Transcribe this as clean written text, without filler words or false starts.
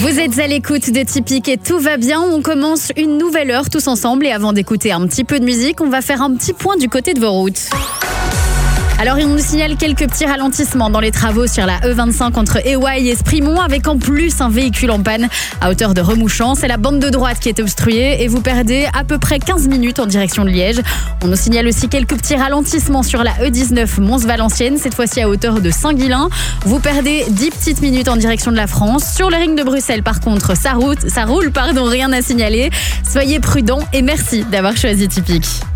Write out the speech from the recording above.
Vous êtes à l'écoute de Typique et tout va bien. On commence une nouvelle heure tous ensemble et avant d'écouter un petit peu de musique, on va faire un petit point du côté de vos routes. Alors, il nous signale quelques petits ralentissements dans les travaux sur la E25 entre Éouaille et Sprimont, avec en plus un véhicule en panne à hauteur de Remouchant. C'est la bande de droite qui est obstruée et vous perdez à peu près 15 minutes en direction de Liège. On nous signale aussi quelques petits ralentissements sur la E19 Mons-Valenciennes, cette fois-ci à hauteur de Saint-Guilain. Vous perdez 10 petites minutes en direction de la France. Sur le ring de Bruxelles, par contre, ça roule, rien à signaler. Soyez prudents et merci d'avoir choisi Typique.